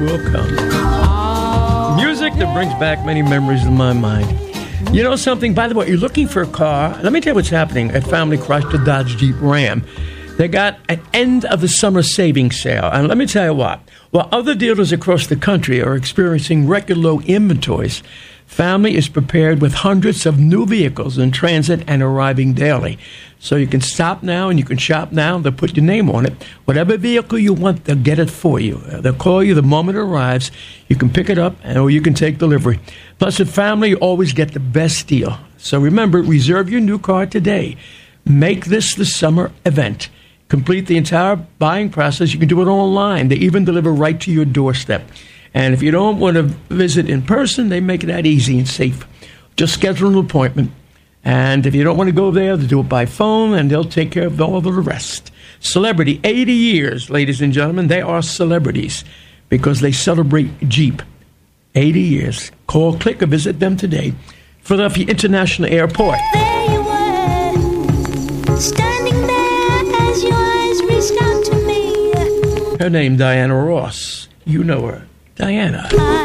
will come. Music that brings back many memories in my mind. You know something? By the way, you're looking for a car. Let me tell you what's happening at Family Chrysler Dodge Jeep Ram. They got an end of the summer savings sale. And let me tell you what. While other dealers across the country are experiencing record low inventories, Family is prepared with hundreds of new vehicles in transit and arriving daily. So you can stop now and you can shop now. They'll put your name on it. Whatever vehicle you want, they'll get it for you. They'll call you the moment it arrives. You can pick it up or you can take delivery. Plus, at Family, you always get the best deal. So remember, reserve your new car today. Make this the summer event. Complete the entire buying process. You can do it online. They even deliver right to your doorstep. And if you don't want to visit in person, they make it that easy and safe. Just schedule an appointment. And if you don't want to go there, they do it by phone, and they'll take care of all of the rest. Celebrity, 80 years, ladies and gentlemen. They are celebrities because they celebrate Jeep. 80 years. Call, click, or visit them today. Philadelphia International Airport. There you were, standing there as your eyes reached out to me. Her name, Diana Ross. You know her. Diana.